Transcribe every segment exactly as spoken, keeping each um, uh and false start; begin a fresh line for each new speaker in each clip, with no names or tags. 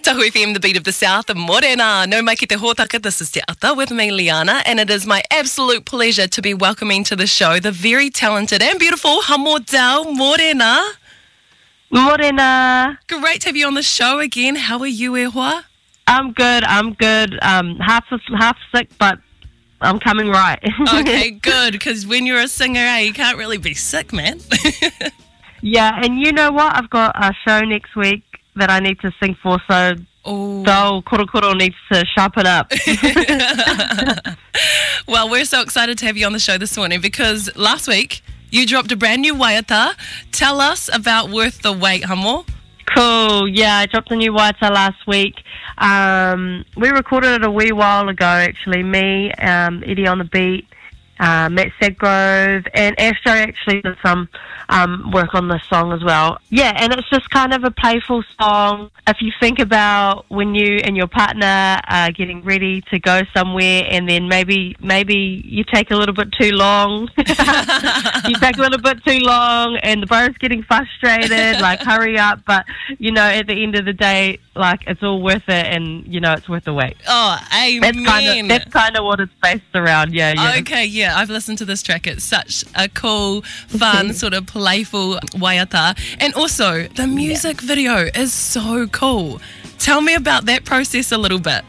Tahu F M, the beat of the South, Morena. No mai ki te hōtaka, this is Te Ata with me, Liana, and it is my absolute pleasure to be welcoming to the show the very talented and beautiful Hamo Dao, Morena.
Morena.
Great to have you on the show again. How are you, e hoa?
I'm good, I'm good. Um, half half sick, but I'm coming right.
Okay, good, because when you're a singer, eh, you can't really be sick, man.
Yeah, and you know what? I've got a show next week that I need to sing for, so
Ooh.
Dao Korokoro needs to sharpen up.
Well, we're so excited to have you on the show this morning because last week you dropped a brand new waiata. Tell us about Worth the Wait, Hamo.
Cool, yeah, I dropped a new waiata last week. Um, we recorded it a wee while ago, actually. Me, um, Eddie on the beat, uh, Matt Sedgrove, and Astro actually did some um, work on this song as well. Yeah, and it's just kind of a playful song. If you think about when you and your partner are getting ready to go somewhere and then maybe maybe you take a little bit too long. You take a little bit too long and the bro's getting frustrated, like hurry up. But, you know, at the end of the day, like it's all worth it and, you know, it's worth the wait.
Oh, amen.
That's kind of, that's kind of what it's based around, yeah, yeah.
Okay, yeah, I've listened to this track. It's such a cool, fun, sort of playful waiata. And also, the music yeah. video is so cool. Tell me about that process a little bit.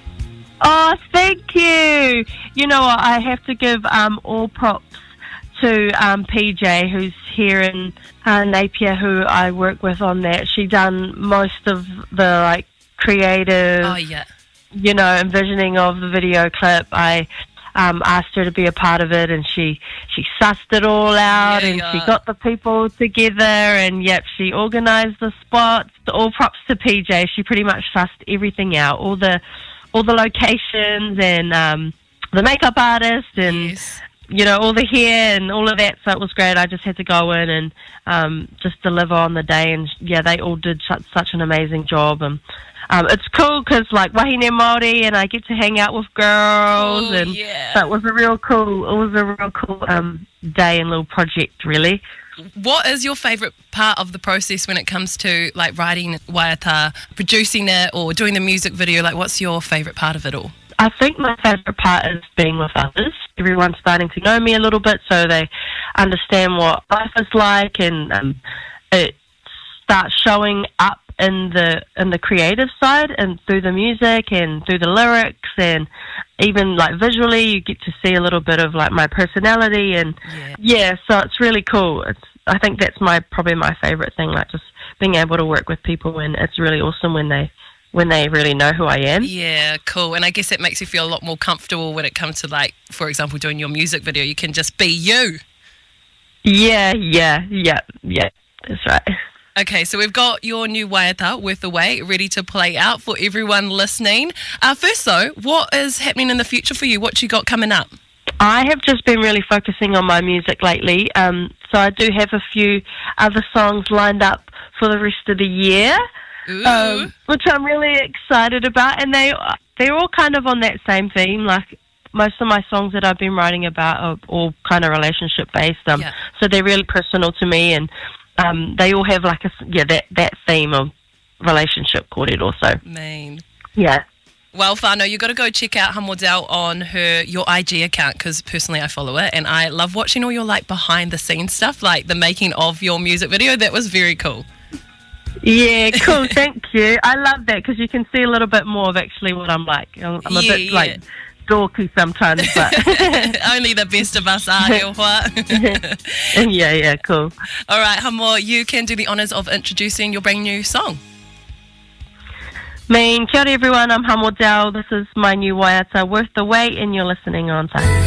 Oh, thank you. You know what, I have to give um, all props to um, P J, who's here in uh, Napier, who I work with on that. She done most of the like creative,
oh, yeah.
you know, envisioning of the video clip. I um, asked her to be a part of it, and she she sussed it all out,
yeah,
and
yeah.
she got the people together, and yep, she organised the spots. All props to P J. She pretty much sussed everything out, all the all the locations and um, the makeup artist and.
Yes.
You know, all the hair and all of that, so it was great. I just had to go in and um, just deliver on the day, and yeah, they all did such, such an amazing job. And um, it's cool because, like, wahine Māori, and I get to hang out with girls,
Ooh,
and
yeah.
so it was a real cool, it was a real cool um, day and little project, really.
What is your favourite part of the process when it comes to, like, writing waiata, producing it, or doing the music video? Like, what's your favourite part of it all?
I think my favourite part is being with others. Everyone's starting to know me a little bit, so they understand what life is like, and um, it starts showing up in the in the creative side, and through the music and through the lyrics, and even like visually, you get to see a little bit of like my personality, and yeah, yeah so it's really cool. It's I think that's my probably my favourite thing, like just being able to work with people, and it's really awesome when they. when they really know who I am.
Yeah, cool. And I guess it makes you feel a lot more comfortable when it comes to, like, for example, doing your music video. You can just be you.
Yeah, yeah, yeah, yeah. That's right.
Okay, so we've got your new waiata, Worth the Wait, ready to play out for everyone listening. Uh, first, though, what is happening in the future for you? What you got coming up?
I have just been really focusing on my music lately. Um, so I do have a few other songs lined up for the rest of the year. Um, which I'm really excited about, and they they're all kind of on that same theme. Like most of my songs that I've been writing about are all kind of relationship based. Um, yeah. So they're really personal to me, and um, they all have like a yeah that that theme of relationship coded also.
Main.
Yeah.
Well, whānau, you've got to go check out Hamo Dao on her your I G account, because personally I follow it, and I love watching all your like behind the scenes stuff, like the making of your music video. That was very cool.
Yeah, cool, thank you. I love that because you can see a little bit more of actually what I'm like. I'm, I'm a
yeah,
bit
yeah.
like dorky sometimes, but
only the best of us are, e hoa.
Yeah, yeah, cool.
All right, Hamo, you can do the honours of introducing your brand new song.
Mean, kia ora everyone, I'm Hamo Dao. This is my new waiata, Worth the Wait, and you're listening on time.